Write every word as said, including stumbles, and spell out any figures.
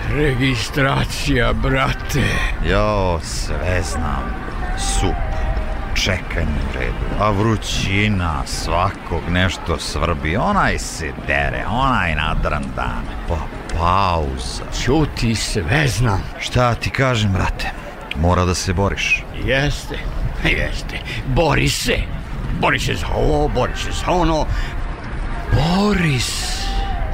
Registracija, brate. Jo, sve znam. Sup, čekanje u redu, a vrućina, svakog nešto svrbi, onaj se dere, onaj nadrandan, pa pauza. Ćuti, sve znam. Šta ti kažem, brate, mora da se boriš. Jeste, jeste, bori se. Bori se za ovo, bori se za ono. Bori se.